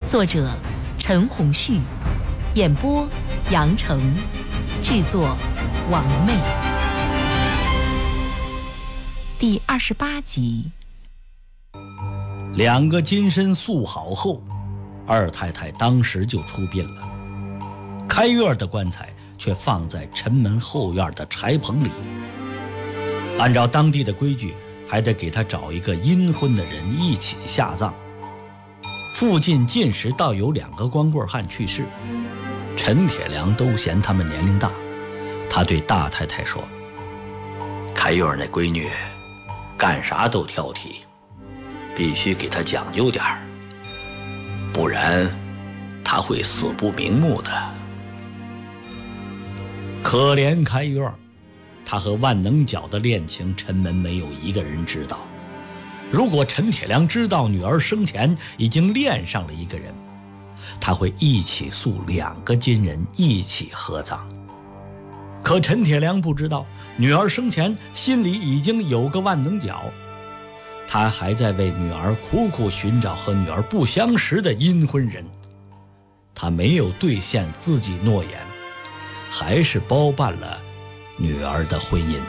作者陈鸿旭，演播杨成，制作王妹。第28集。 2个金身塑好后，二太太当时就出殡了。开院的棺材却放在城门后院的柴棚里。按照当地的规矩，还得给他找一个阴婚的人一起下葬。附近近时倒有2个光棍汉去世，陈铁良都嫌他们年龄大。他对大太太说：“开院那闺女干啥都挑剔，必须给她讲究点儿，不然她会死不瞑目的。”可怜开院，他和万能脚的恋情，陈门没有一个人知道。如果陈铁良知道女儿生前已经恋上了一个人，他会一起塑2个金人一起合葬。可陈铁良不知道，女儿生前心里已经有个万能脚，他还在为女儿苦苦寻找和女儿不相识的阴婚人。他没有兑现自己诺言，还是包办了女儿的婚姻。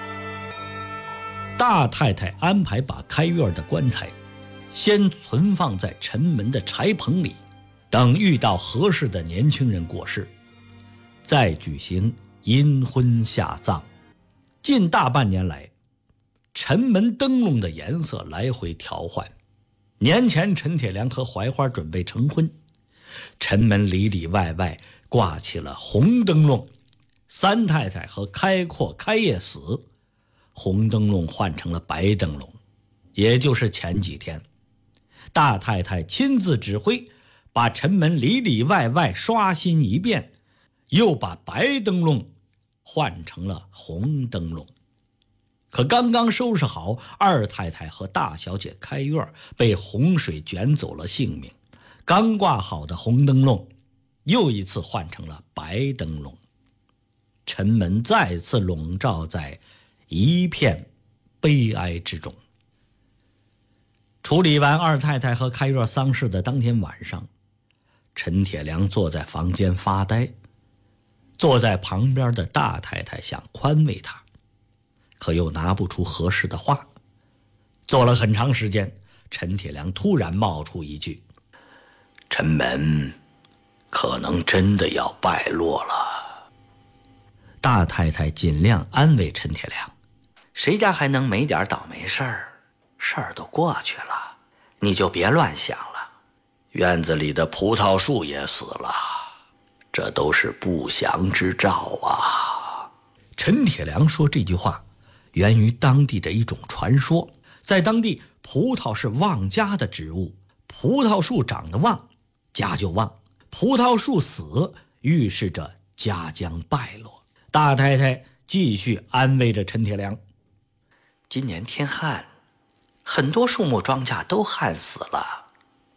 大太太安排把开院的棺材先存放在城门的柴棚里，等遇到合适的年轻人过世，再举行阴婚下葬。近大半年来，城门灯笼的颜色来回调换。年前陈铁良和槐花准备成婚，城门里里外外挂起了红灯笼。三太太和开阔开业死，红灯笼换成了白灯笼。也就是前几天，大太太亲自指挥，把城门里里外外刷新一遍，又把白灯笼换成了红灯笼。可刚刚收拾好，二太太和大小姐开院被洪水卷走了性命。刚挂好的红灯笼又一次换成了白灯笼。城门再次笼罩在一片悲哀之中。处理完二太太和开院丧事的当天晚上，陈铁良坐在房间发呆。坐在旁边的大太太想宽慰他，可又拿不出合适的话。坐了很长时间，陈铁良突然冒出一句：“城门可能真的要败落了。”大太太尽量安慰陈铁良：“谁家还能没点倒霉事儿？事儿都过去了，你就别乱想了。院子里的葡萄树也死了，这都是不祥之兆啊。”陈铁良说这句话源于当地的一种传说。在当地，葡萄是旺家的植物，葡萄树长得旺，家就旺；葡萄树死，预示着家将败落。大太太继续安慰着陈铁良：“今年天旱，很多树木庄稼都旱死了。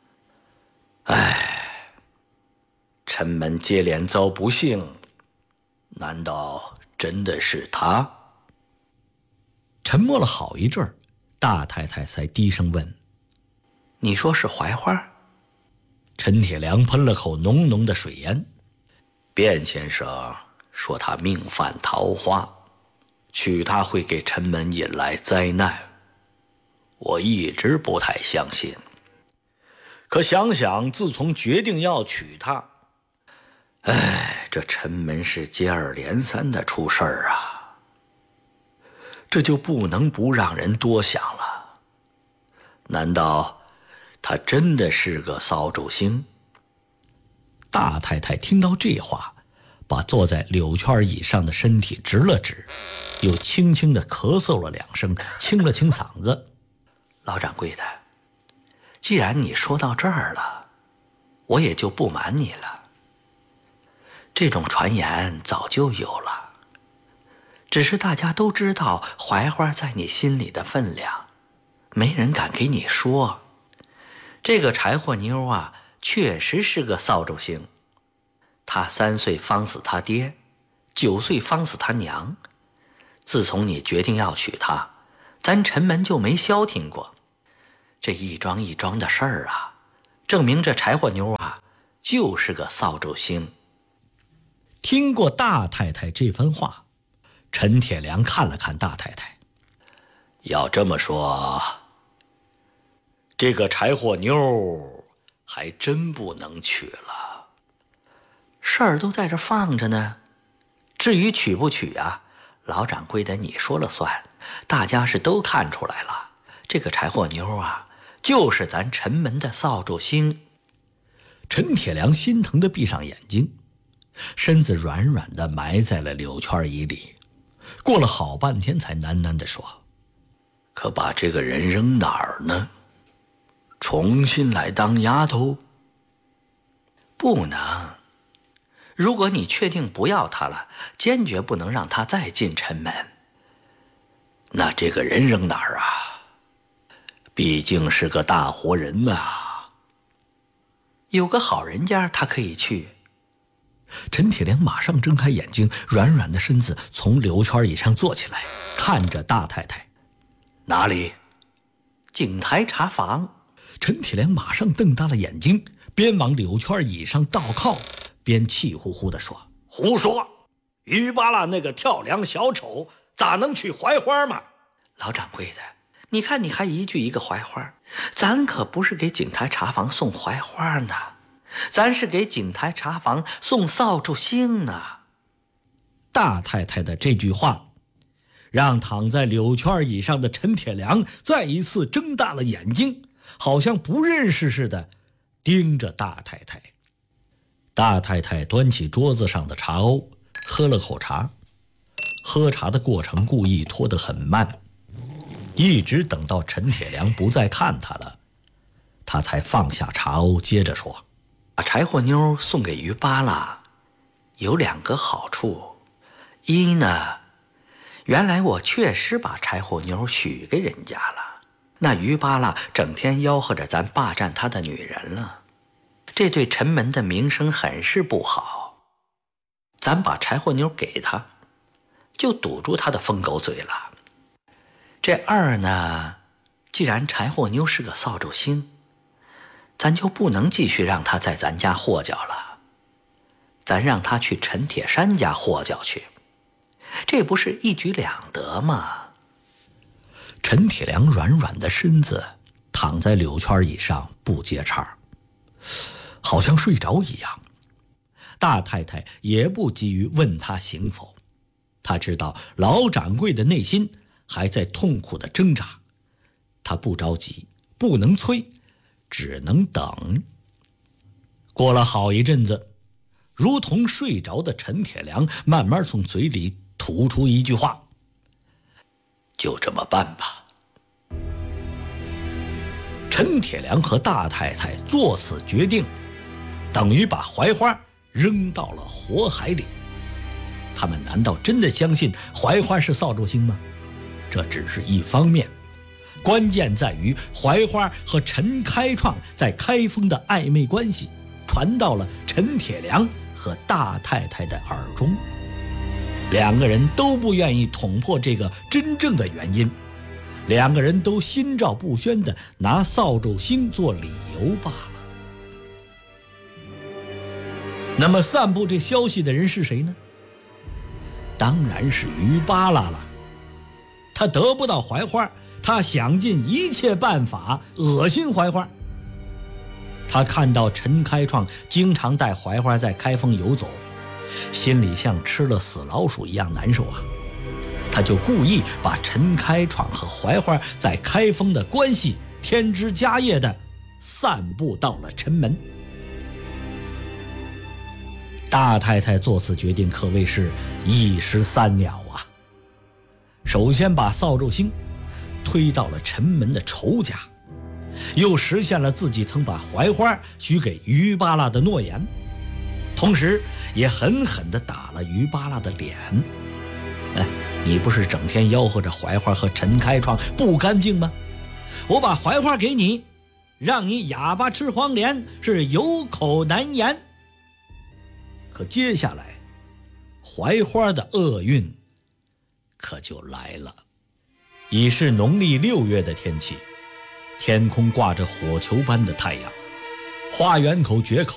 哎，城门接连遭不幸，难道真的是他？”沉默了好一阵儿，大太太才低声问：“你说是槐花？”陈铁良喷了口浓浓的水烟：“卞先生说他命犯桃花，娶她会给城门引来灾难。我一直不太相信，可想想自从决定要娶她，这城门是接二连三的出事儿啊，这就不能不让人多想了。难道他真的是个扫帚星？”大太太听到这话，把坐在柳圈椅上的身体直了直，又轻轻地咳嗽了2声，清了清嗓子：“老掌柜的，既然你说到这儿了，我也就不瞒你了。这种传言早就有了，只是大家都知道槐花在你心里的分量，没人敢给你说。这个柴火妞啊，确实是个扫帚星。他3岁方死他爹，9岁方死他娘。自从你决定要娶她，咱陈门就没消停过。这一桩一桩的事儿啊，证明这柴火妞啊就是个扫帚星。听过大太太这番话，陈铁良看了看大太太，要这么说，这个柴火妞还真不能娶了。事儿都在这放着呢，至于娶不娶啊，老掌柜的你说了算。大家是都看出来了，这个柴火妞啊，就是咱陈门的扫帚星。陈铁良心疼地闭上眼睛，身子软软地埋在了柳圈椅里，过了好半天才喃喃地说：可把这个人扔哪儿呢？重新来当丫头？不能，如果你确定不要她了，坚决不能让她再进陈门。那这个人扔哪儿啊？毕竟是个大活人呐。有个好人家他可以去。陈铁良马上睁开眼睛，软软的身子从柳圈椅上坐起来，看着大太太。哪里？井台茶房。陈铁良马上瞪大了眼睛，边往柳圈椅上倒靠，边气呼呼地说：胡说！于巴拉那个跳梁小丑咋能娶槐花嘛？老掌柜的，你看你还一句一个槐花，咱可不是给井台茶房送槐花呢，咱是给井台茶房送扫帚星呢。大太太的这句话让躺在柳圈椅上的陈铁良再一次睁大了眼睛，好像不认识似的盯着大太太。大太太端起桌子上的茶瓯，喝了口茶。喝茶的过程故意拖得很慢，一直等到陈铁良不再看他了，他才放下茶瓯，接着说：把柴火妞送给于巴拉有2个好处。一呢，原来我确实把柴火妞许给人家了，那于巴拉整天吆喝着咱霸占他的女人了，这对陈门的名声很是不好。咱把柴火妞给他，就堵住他的疯狗嘴了。这二呢，既然柴火妞是个扫帚星，咱就不能继续让他在咱家霍脚了，咱让他去陈铁山家霍脚去，这不是一举两得吗？陈铁良软软的身子躺在柳圈椅上不接茬，好像睡着一样。大太太也不急于问他行否，他知道老掌柜的内心还在痛苦的挣扎，他不着急，不能催，只能等。过了好一阵子，如同睡着的陈铁良慢慢从嘴里吐出一句话：就这么办吧。陈铁良和大太太做此决定，等于把槐花扔到了火海里。他们难道真的相信槐花是扫帚星吗？这只是一方面，关键在于槐花和陈开创在开封的暧昧关系传到了陈铁良和大太太的耳中，两个人都不愿意捅破这个真正的原因，两个人都心照不宣地拿扫帚星做理由罢了。那么散布这消息的人是谁呢？当然是于巴拉了。他得不到槐花，他想尽一切办法恶心槐花。他看到陈开创经常带槐花在开封游走，心里像吃了死老鼠一样难受啊。他就故意把陈开创和槐花在开封的关系添枝加叶的散布到了陈门。大太太做此决定可谓是一石三鸟啊。首先把扫帚星推到了陈门的仇家，又实现了自己曾把槐花许给于巴拉的诺言，同时也狠狠地打了于巴拉的脸。你不是整天吆喝着槐花和陈开创不干净吗？我把槐花给你，让你哑巴吃黄连，是有口难言。可接下来槐花的厄运可就来了。已是农历6月的天气，天空挂着火球般的太阳，花园口决口